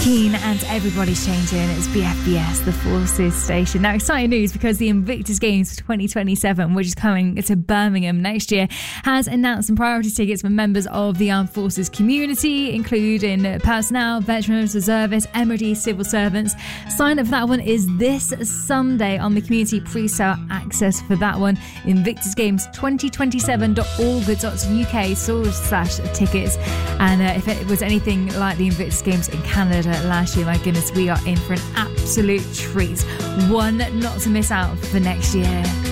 Keane and Everybody's Changing. It's BFBS, the Forces station. Now, exciting news because the Invictus Games 2027, which is coming to Birmingham next year, has announced some priority tickets for members of the Armed Forces community, including personnel, veterans, reservists, MOD, civil servants. Sign up for that one is this Sunday on the community pre-sale access for that one. invictusgames2027.org.uk/tickets. And if it was anything like the Invictus Games in Canada last year, my goodness, we are in for an absolute treat. One not to miss out for next year.